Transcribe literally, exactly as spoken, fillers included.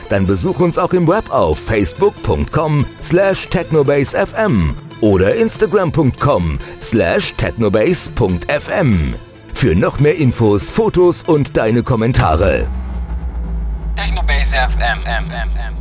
Dann besuch uns auch im Web auf facebook punkt com slash technobasefm oder instagram punkt com slash technobase punkt fm. Für noch mehr Infos, Fotos und deine Kommentare. Technobase F M.